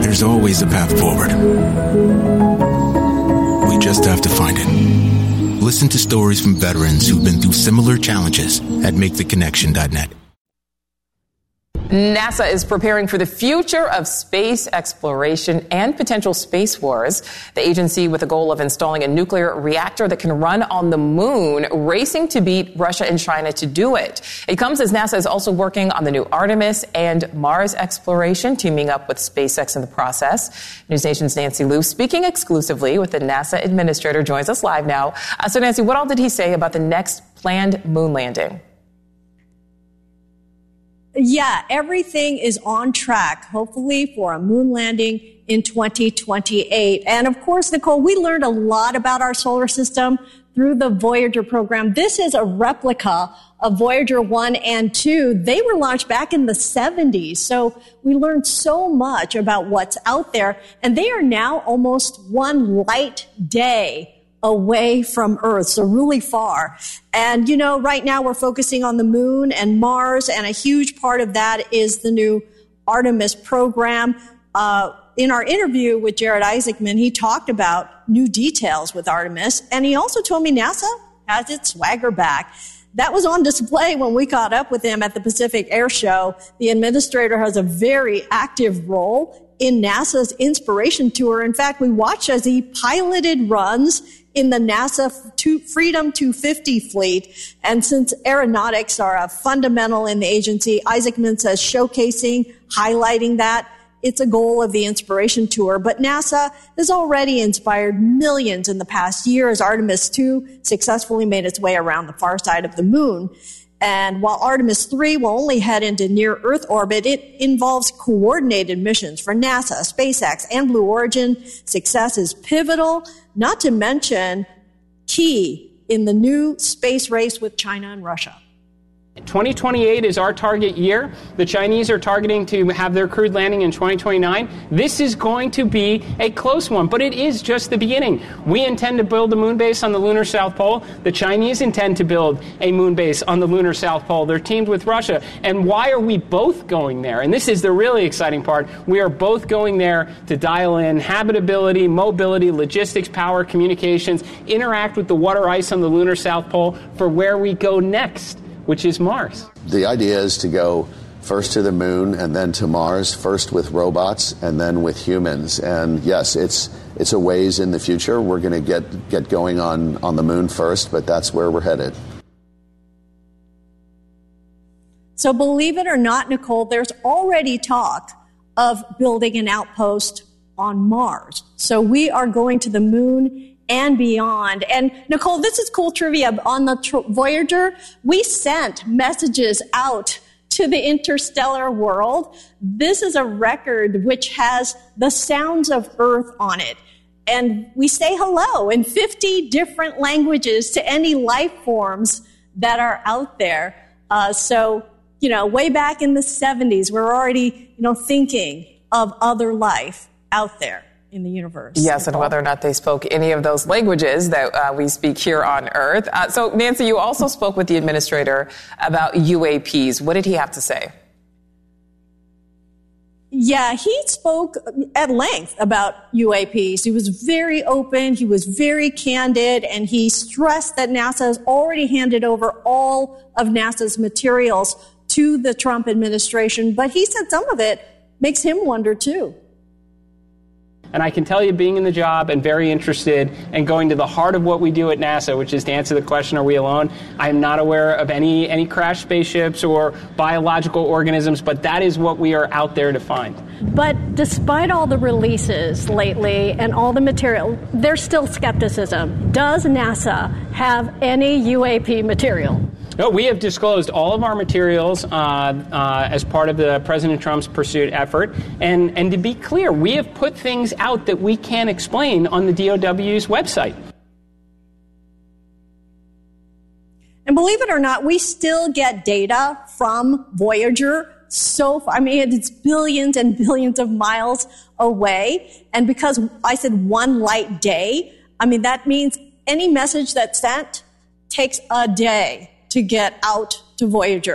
There's always a path forward. We just have to find it. Listen to stories from veterans who've been through similar challenges at MakeTheConnection.net. NASA is preparing for the future of space exploration and potential space wars. The agency, with the goal of installing a nuclear reactor that can run on the moon, racing to beat Russia and China to do it. It comes as NASA is also working on the new Artemis and Mars exploration, teaming up with SpaceX in the process. News Nation's Nancy Liu, speaking exclusively with the NASA administrator, joins us live now. So Nancy, what all did he say about the next planned moon landing? Yeah, everything is on track, hopefully, for a moon landing in 2028. And of course, Nicole, we learned a lot about our solar system through the Voyager program. This is a replica of Voyager 1 and 2. They were launched back in the 70s. So we learned so much about what's out there. And they are now almost one light day away from Earth, so really far. And, you know, right now we're focusing on the moon and Mars, and a huge part of that is the new Artemis program. In our interview with Jared Isaacman, he talked about new details with Artemis, and he also told me NASA has its swagger back. That was on display when we caught up with him at the Pacific Air Show. The administrator has a very active role in NASA's Inspiration Tour. In fact, we watched as he piloted runs in the NASA Freedom 250 fleet. And since aeronautics are a fundamental in the agency, Isaacman says showcasing, highlighting that, it's a goal of the Inspiration Tour. But NASA has already inspired millions in the past year as Artemis 2 successfully made its way around the far side of the moon. And while Artemis 3 will only head into near-Earth orbit, it involves coordinated missions for NASA, SpaceX, and Blue Origin. Success is pivotal, not to mention key in the new space race with China and Russia. 2028 is our target year. The Chinese are targeting to have their crewed landing in 2029. This is going to be a close one, but it is just the beginning. We intend to build a moon base on the lunar South Pole. The Chinese intend to build a moon base on the lunar South Pole. They're teamed with Russia. And why are we both going there? And this is the really exciting part. We are both going there to dial in habitability, mobility, logistics, power, communications, interact with the water ice on the lunar South Pole for where we go next, which is Mars. The idea is to go first to the moon and then to Mars, first with robots and then with humans. And yes, it's a ways in the future. We're going to get going on the moon first, but that's where we're headed. So believe it or not, Nicole, there's already talk of building an outpost on Mars. So we are going to the moon and beyond. And Nicole, this is cool trivia. On the Voyager, we sent messages out to the interstellar world. This is a record which has the sounds of Earth on it. And we say hello in 50 different languages to any life forms that are out there. So, you know, way back in the 70s, we're already, thinking of other life out there in the universe. Yes, and whether or not they spoke any of those languages that we speak here on Earth. So, Nancy, you also spoke with the administrator about UAPs. What did he have to say? Yeah, he spoke at length about UAPs. He was very open, he was very candid, and he stressed that NASA has already handed over all of NASA's materials to the Trump administration. But he said some of it makes him wonder, too. And I can tell you, being in the job and very interested and going to the heart of what we do at NASA, which is to answer the question, are we alone? I am not aware of any crashed spaceships or biological organisms, but that is what we are out there to find. But despite all the releases lately and all the material, there's still skepticism. Does NASA have any UAP material? No, we have disclosed all of our materials as part of the President Trump's pursuit effort. And to be clear, we have put things out that we can't explain on the DOW's website. And believe it or not, we still get data from Voyager. It's billions and billions of miles away. And because I said one light day, that means any message that's sent takes a day to get out to Voyager.